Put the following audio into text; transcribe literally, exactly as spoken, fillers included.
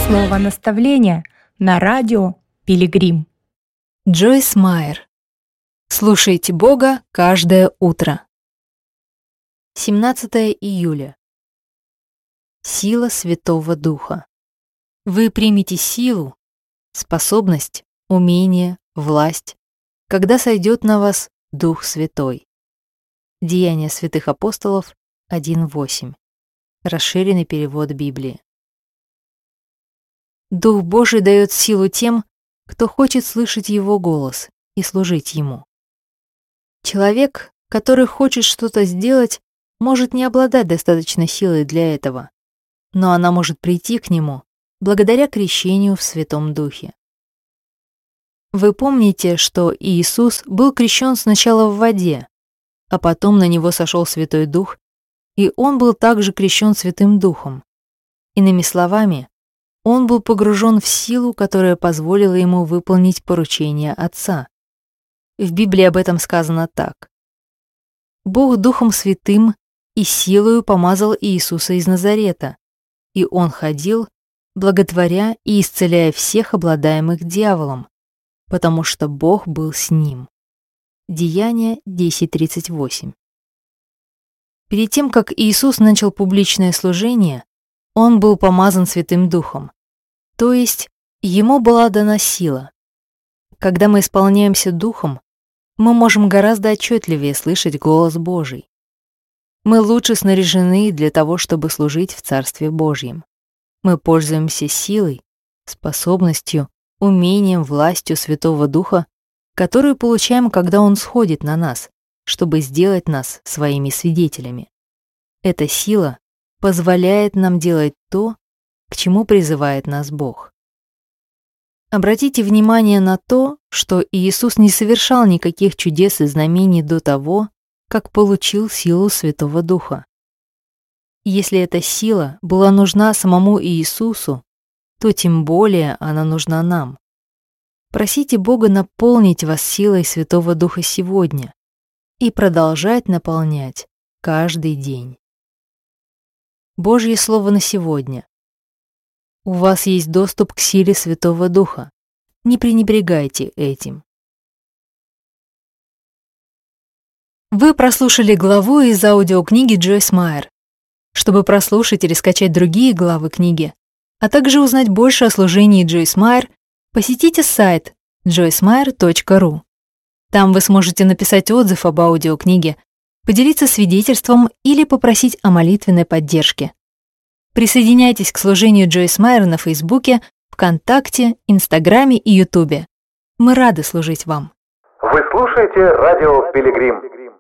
Слово наставления на радио Пилигрим. Джойс Майер. Слушайте Бога каждое утро. семнадцатое июля. Сила Святого Духа. Вы примете силу, способность, умение, власть, когда сойдет на вас Дух Святой. Деяния святых апостолов один восемь. Расширенный перевод Библии. Дух Божий дает силу тем, кто хочет слышать Его голос и служить Ему. Человек, который хочет что-то сделать, может не обладать достаточной силой для этого, но она может прийти к нему благодаря крещению в Святом Духе. Вы помните, что Иисус был крещен сначала в воде, а потом на него сошел Святой Дух, и он был также крещен Святым Духом. Иными словами, он был погружен в силу, которая позволила ему выполнить поручение Отца. В Библии об этом сказано так. «Бог Духом Святым и силою помазал Иисуса из Назарета, и он ходил, благотворя и исцеляя всех обладаемых дьяволом, потому что Бог был с ним». Деяния десять тридцать восемь. Перед тем, как Иисус начал публичное служение, он был помазан Святым Духом, то есть ему была дана сила. Когда мы исполняемся Духом, мы можем гораздо отчетливее слышать голос Божий. Мы лучше снаряжены для того, чтобы служить в Царстве Божьем. Мы пользуемся силой, способностью, умением, властью Святого Духа, которую получаем, когда Он сходит на нас, чтобы сделать нас своими свидетелями. Эта сила позволяет нам делать то, к чему призывает нас Бог. Обратите внимание на то, что Иисус не совершал никаких чудес и знамений до того, как получил силу Святого Духа. Если эта сила была нужна самому Иисусу, то тем более она нужна нам. Просите Бога наполнить вас силой Святого Духа сегодня и продолжать наполнять каждый день. Божье Слово на сегодня. У вас есть доступ к силе Святого Духа. Не пренебрегайте этим. Вы прослушали главу из аудиокниги Джойс Майер. Чтобы прослушать или скачать другие главы книги, а также узнать больше о служении Джойс Майер, посетите сайт джойс майер точка ру. Там вы сможете написать отзыв об аудиокниге, поделиться свидетельством или попросить о молитвенной поддержке. Присоединяйтесь к служению Джойс Майер на Фейсбуке, ВКонтакте, Инстаграме и Ютубе. Мы рады служить вам. Вы слушаете радио Пилигрим.